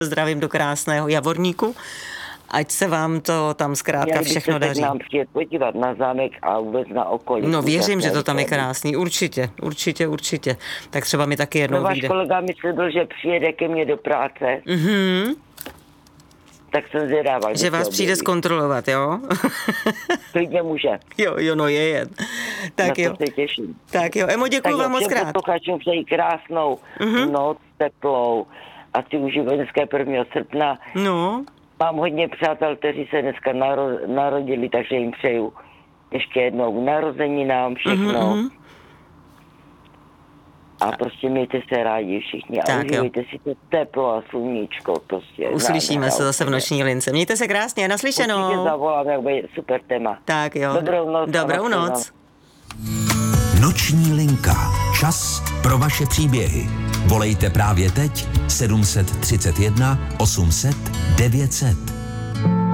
Zdravím do krásného Javorníku. Ať se vám to tam zkrátka všechno daří. Měli byste se k nám přijet podívat na zámek a vůbec na okolí. No věřím, že to tam je krásný. Určitě. Tak třeba mi taky jednou vyjde. Váš kolega mi slíbil, že přijede ke mně do práce. Tak jsem zvědává. Že vás přijde zkontrolovat, jo? Klidně může. Jo, no je jen. Tak na jo. to se těším. Tak jo, Emo, děkuju vám moc krát. Posluchačům přeji krásnou noc teplou. Asi užívají dneska 1. srpna. No. Mám hodně přátel, kteří se dneska narodili, takže jim přeju ještě jednou narozeninám všechno. A prostě mějte se rádi všichni. A užívejte si to teplo a sluníčko. Prostě. Uslyšíme se zase v noční lince. Mějte se krásně, naslyšenou. Určitě zavolám, jak bude super téma. Tak jo. Dobrou noc. Noční linka. Čas pro vaše příběhy. Volejte právě teď 731 800 900.